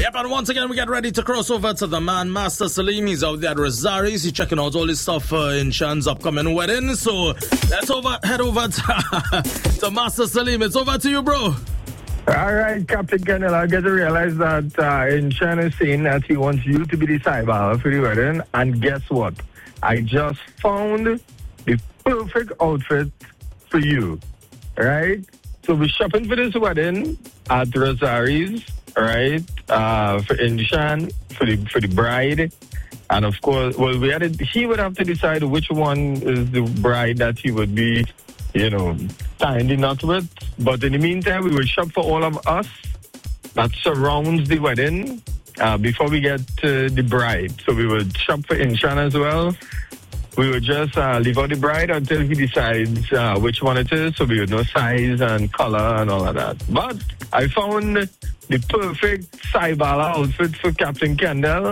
Yep, and once again, we get ready to cross over to the man, Master Salim. He's out there at Rosaries. He's checking out all his stuff for Inshan's upcoming wedding. So let's head over to Master Salim. It's over to you, bro. All right, Captain Kendall, I get to realize that Inshan is saying that he wants you to be the saibala for the wedding. And guess what? I just found the perfect outfit for you. Right? So we're shopping for this wedding at Rosaries, right? For Inshan, for the bride. And of course, he would have to decide which one is the bride that he would be, tying the knot with. But in the meantime, we will shop for all of us that surrounds the wedding before we get to the bride. So we will shop for Inshan as well. We would just leave out the bride until he decides which one it is, so we would know size and color and all of that. But I found the perfect saibala outfit for Captain Kendall.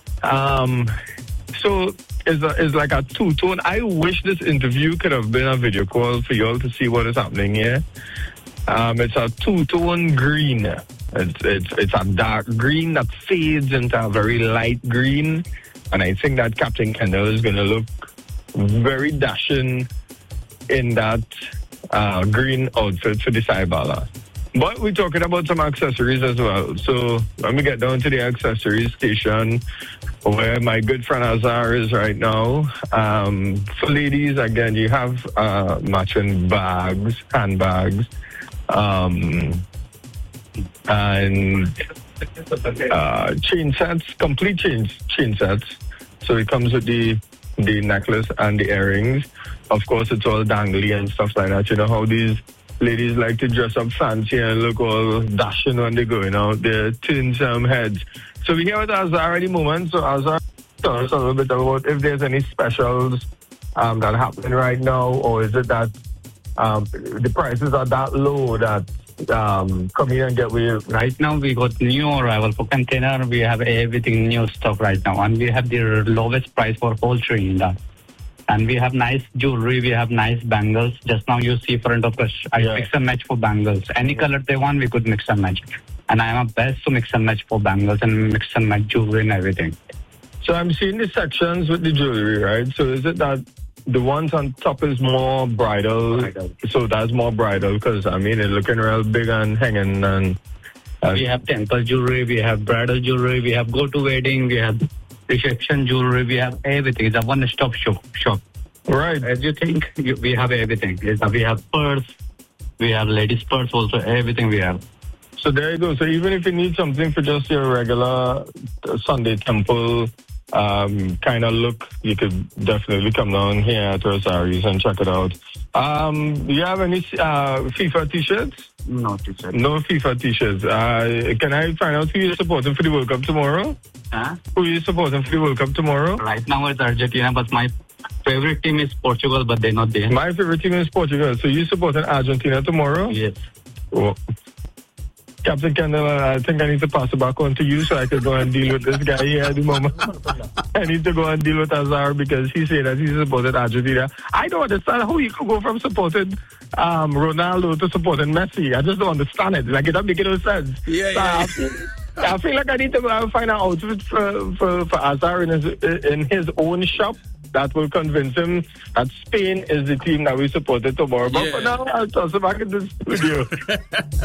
So it's like a two-tone. I wish this interview could have been a video call for you all to see what is happening here. It's a two-tone green. It's a dark green that fades into a very light green. And I think that Captain Kendall is going to look very dashing in that green outfit for the saibala. But we're talking about some accessories as well. So let me get down to the accessories station where my good friend Azar is right now. For ladies, again, you have matching bags, handbags, and chain sets, complete chain sets. So it comes with the necklace and the earrings. Of course, it's all dangly and stuff like that. You know how these ladies like to dress up fancy and look all dashing when they're going out there, tin some heads. So we're here with Azar at the moment. So Azar, tell us a little bit about if there's any specials that are happening right now, or is it that the prices are that low that come here and get with you? Right now we got new arrival for container. We have everything new stuff right now, and we have the lowest price for whole Trinidad. And we have nice jewelry, we have nice bangles. Just now you see front of us, I mix and match for bangles. Any color they want, we could mix and match. And I am a best to mix and match for bangles and mix and match jewelry and everything. So I'm seeing the sections with the jewelry, right? So is it that the ones on top is more bridal? So that's more bridal because, it's looking real big and hanging. And we have temple jewelry, we have bridal jewelry, we have go-to wedding, we have reception jewelry, we have everything. It's a one-stop shop. Right. As you think, we have everything. We have purse, we have ladies' purse also, everything we have. So there you go. So even if you need something for just your regular Sunday temple kind of look, you could definitely come down here at Rosaries and check it out. Do you have any FIFA t-shirts? No t-shirts. No FIFA t-shirts. Can I find out who you're supporting for the World Cup tomorrow? Huh? Who are you supporting for the World Cup tomorrow? Right now it's Argentina, but my favorite team is Portugal, but they're not there. My favorite team is Portugal. So you supporting Argentina tomorrow? Yes. Oh. Captain Kendall, I think I need to pass it back on to you so I can go and deal with this guy here at the moment. I need to go and deal with Azar because he said that he supported Argentina. I don't understand how you could go from supporting Ronaldo to supporting Messi. I just don't understand it. Like, it doesn't make no sense. I feel like I need to go and find an outfit for Azar in his own shop that will convince him that Spain is the team that we supported tomorrow. But for now, I'll toss it back in the studio.